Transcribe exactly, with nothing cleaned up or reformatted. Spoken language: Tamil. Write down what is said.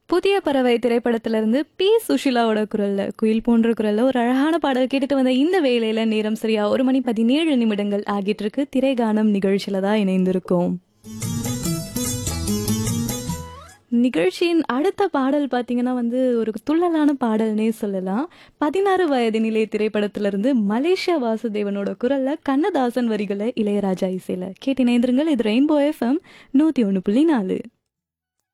புதிய பறவை திரைப்படத்திலிருந்து பி சுஷிலாவோட குரல்ல குயில் போன்ற குரல்ல ஒரு அழகான பாடல் கேட்டுட்டு வந்த இந்த வேளையில நேரம் சரியா ஒரு மணி பதினேழு நிமிடங்கள் ஆகிட்டு இருக்கு. திரைகானம் நிகழ்ச்சியில தான் இணைந்திருக்கோம். நிகழ்ச்சியின் அடுத்த பாடல் பார்த்தீங்கன்னா வந்து ஒரு துள்ளலான பாடல்னே சொல்லலாம். பதினாறு வயதினிலே திரைப்படத்திலிருந்து மலேசியா வாசுதேவனோட குரல்ல கண்ணதாசன் வரிகளை இளையராஜா இசையில கேட்டு இணைந்திருங்கள். இது ரெயின்போ எஃப்எம் நூத்தி ஒன்று புள்ளி நாலு.